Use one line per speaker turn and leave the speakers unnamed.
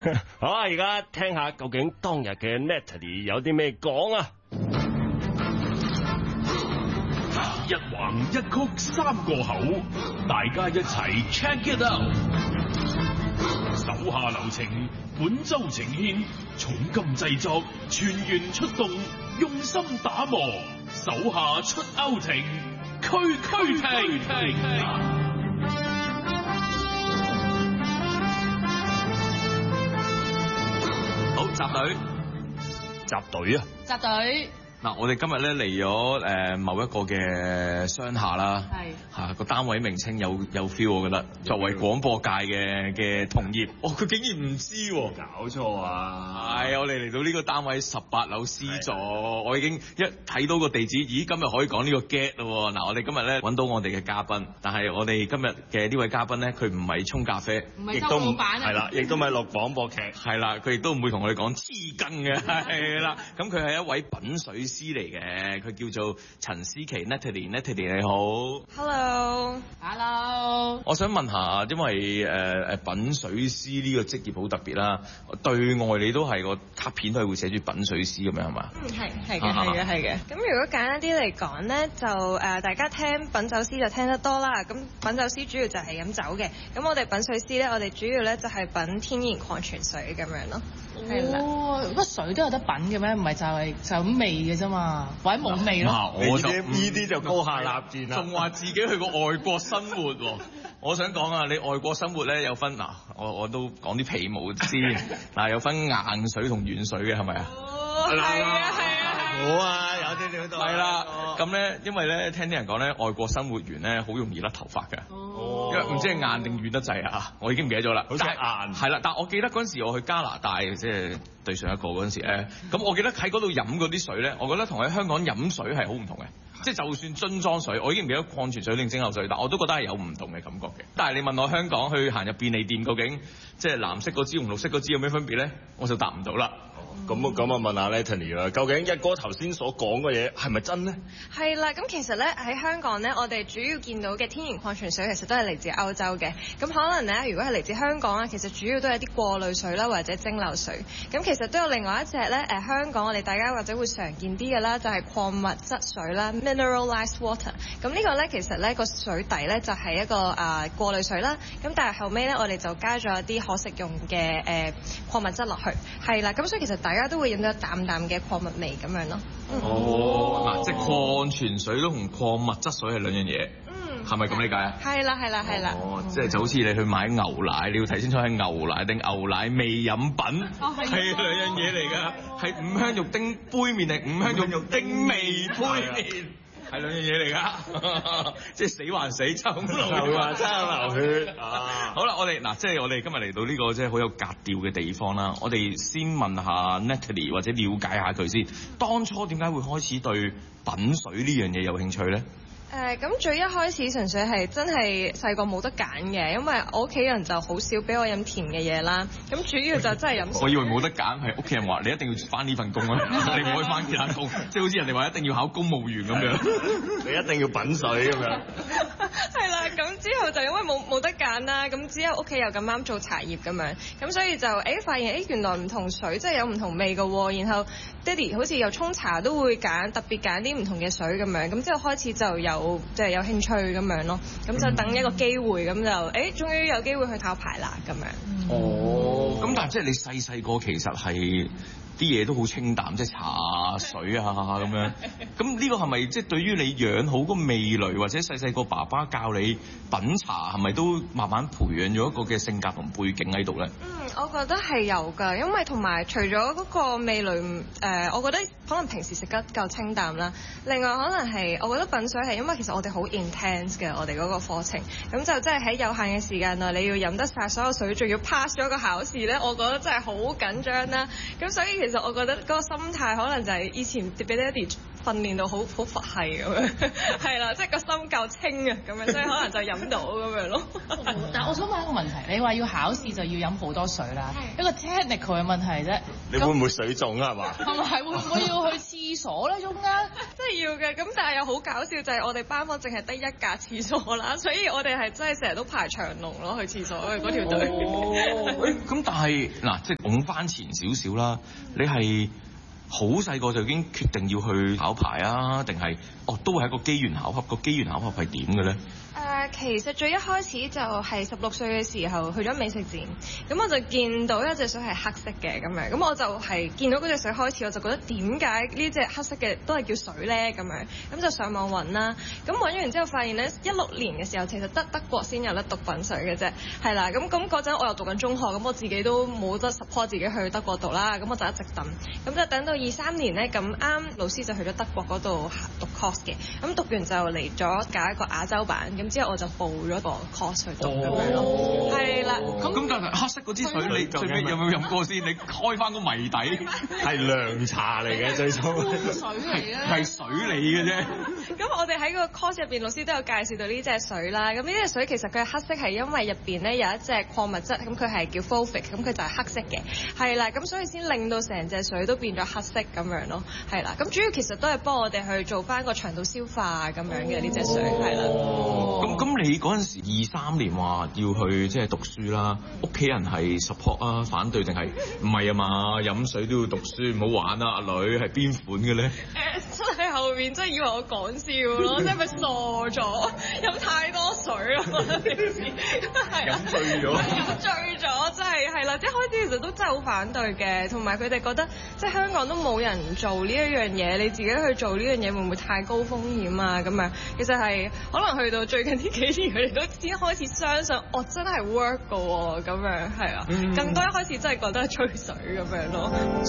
好啊，而家聽下究竟當日嘅 Natalie 有啲咩講啊？
一橫一曲三個口，大家一齊 check it out。手下留情，本周呈獻重金製作，全員出動，用心打磨，手下出歐情，區區聽。
好，集隊啊！
集隊。
嗱，我哋今日咧嚟咗某一個嘅商廈啦，係個單位名稱有 feel， 我覺得作為廣播界嘅同業，佢竟然唔知喎，
搞錯啊！
係我哋嚟到呢個單位18樓 C 座，我已經一睇到個地址，咦，今日可以講呢個 get 咯喎！嗱，我哋今日咧揾到我哋嘅嘉賓，但係我哋今日嘅呢位嘉賓咧，佢唔係沖咖啡，
亦都唔係
啦，亦都唔係錄廣播劇，
係啦，佢亦都唔會同我哋講黐更嘅，係啦，咁佢係一位品水師嚟嘅，佢叫做陳思琪 Natalie 你好
，Hello，
我想問下，因為品水師呢個職業好特別啦，對外你都係個卡片都係會寫住品水師咁樣係嘛？
係嘅。咁如果簡單啲嚟講咧，就大家聽品酒師就聽得多啦。咁品酒師主要就係飲酒嘅，咁我哋品水師咧，我哋主要咧就係品天然礦泉水咁樣咯。
哦，乜水都有得品嘅咩？唔係就咁味嘅啫嘛，或者冇味咯。
我就
呢啲就高下立見啦。
仲話自己去過外國生活喎。我想講啊，你外國生活咧有分嗱，我都講啲皮毛先嗱，有分硬水同軟水嘅係咪啊？
係啊。
好啊，有啲料到。
係啦，咁咧，因為咧聽啲人講咧，外國生活完咧好容易甩頭髮嘅，因為唔知係硬定軟得滯啊，我已經唔記得咗啦。
好似硬。
係啦，但我記得嗰陣時我去加拿大，即係對上一個嗰陣時咧，咁我記得喺嗰度飲嗰啲水咧，我覺得同喺香港飲水係好唔同嘅，即係就算樽裝水，我已經唔記得礦泉水定蒸餾水，但我都覺得係有唔同嘅感覺嘅。但係你問我香港去行入便利店，究竟即係藍色嗰支同綠色嗰支有咩分別咧？我就答唔到啦。
咁啊問下 Natalie 啦，究竟一哥頭先所講嘅嘢係咪真呢？
係啦，咁其實咧喺香港咧，我哋主要見到嘅天然礦泉水其實都係嚟自歐洲嘅。咁可能咧，如果係嚟自香港啊，其實主要都係啲過濾水啦，或者蒸餾水。咁其實都有另外一隻咧，香港我哋大家或者會常見啲嘅啦，就係礦物質水啦 （mineralized water）。咁呢個咧其實咧個水底咧就係一個過濾水啦。咁但係後尾咧我哋就加咗一啲可食用嘅礦物質落去。係啦，咁所以其實大家都會飲到一啖啖嘅礦物味咁樣咯。
嗱，即係礦泉水都同礦物質水係兩樣嘢，係咪咁理解啊？係
啦。
即係就好似你去買牛奶，你要睇清楚係牛奶定牛奶味飲品，係兩樣嘢嚟㗎，係五香肉丁杯麵定五香肉丁味杯麵。係兩樣嘢嚟㗎，即係死還死，抽流還抽流血啊！好啦，我哋即係我哋今日嚟到呢個即係好有格調嘅地方啦。我哋先問下 Natalie 或者了解下佢先，當初點解會開始對品水呢樣嘢有興趣咧？
咁最一開始純粹係真係細個冇得揀嘅，因為我屋企人就好少俾我飲甜嘅嘢啦。咁主要就真係飲水。我
以為冇得揀，係屋企人話你一定要返呢份工啊，你唔可以返其他工，即係好似人哋話一定要考公務員咁樣，
你一定要品水咁樣。
係啦，咁之後就因為冇得揀啦，咁之後屋企又咁啱做茶葉咁樣，咁所以就發現原來唔同水即係有唔同味㗎喎。然後爹哋好似又沖茶都會特別揀啲唔同嘅水咁樣，咁之後開始就有興趣咁樣咯，咁就等一個機會，咁就終於有機會去考牌啦咁樣。
咁但係即係你細個其實係啲嘢都好清淡，即係茶水啊咁樣。咁呢個係咪即係對於你養好個味蕾，或者細個爸爸教你品茶，係咪都慢慢培養咗一個嘅性格同背景喺度咧？
我覺得係有㗎，因為同埋除咗嗰個味蕾，我覺得可能平時食得夠清淡啦。另外可能係我覺得品水係因為其實我哋好 intense 嘅，我哋嗰個課程，咁就真係喺有限嘅時間內你要飲得晒所有水，仲要 pass 咗個考試咧，我覺得真係好緊張啦。咁所以其實我覺得嗰個心態可能就係以前俾爹哋訓練到好佛系咁樣，係啦，即係個心夠清啊咁樣，所以可能就飲到咁樣咯。
但係我想問一個問題，你話要考試就要飲好多水。 水啦，一個 technical 嘅問題啫。
你會唔會水腫啊？係嘛？
係咪會唔會要去廁所咧？中間
真係要嘅，咁但係又好搞笑就係我哋班房淨係得一格廁所啦，所以我哋係真係成日都排長龍咯，去廁所嘅嗰條隊。
咁但係嗱，即係講翻前少少啦，你係好細個就已經決定要去考牌啊？定係都係一個機緣巧合？個機緣巧合係點嘅咧？
其實最一開始就係16歲嘅時候去咗美食展，咁我就見到一隻水係黑色嘅咁樣，咁我就係見到嗰隻水開始，我就覺得點解呢隻黑色嘅都係叫水咧咁樣，咁就上網揾啦，咁揾完之後發現咧16年嘅時候其實得德國先有得讀品水嘅啫，係啦，咁嗰陣我又讀緊中學，咁我自己都冇得 support 自己去德國讀啦，咁我就一直等，咁就等到23年咧，咁啱老師就去咗德國嗰度讀 course 嘅，咁讀完就嚟咗搞一個亞洲版，咁之後我就報咗個 course 去讀咁樣咯，係啦。
咁但係黑色嗰支水你最尾有冇飲過先？你開翻個謎底
係涼茶嚟嘅最初，
水嚟啊，
係水嚟嘅啫。
咁我哋喺個 course 入邊，老師都有介紹到呢隻水啦。咁呢隻水其實佢係黑色係因為入邊咧有一隻礦物質，咁佢係叫 fulvic， 咁佢就係黑色嘅，係啦。咁所以先令到成隻水都變咗黑色咁樣咯，係啦。咁主要其實都係幫我哋去做翻個腸道消化咁樣嘅呢隻水，係啦。
咁你嗰陣時23年話要去即係讀書啦，屋企人係 support 啊，反對定係唔係啊嘛？飲水都要讀書，唔好玩啊！阿女係邊款嘅咧？
真係後面真係以為我講笑咯，即係咪傻咗？飲太多水咯，我覺得平時
飲醉咗，
飲醉咗真係啦！即係開始其實都真係好反對嘅，同埋佢哋覺得即係香港都冇人做呢一樣嘢，你自己去做呢樣嘢會唔會太高風險啊？咁樣其實係可能去到最近呢幾年，佢哋都先開始相信，真係 work 㗎喎，咁樣係啊，更多一開始真係覺得係吹水咁樣咯。